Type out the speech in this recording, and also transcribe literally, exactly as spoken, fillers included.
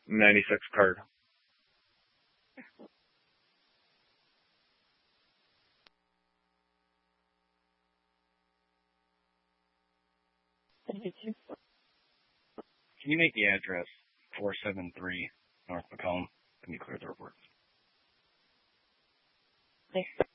ninety-six card. Can you make the address four seven three North Macomb? Can you clear the report? Okay.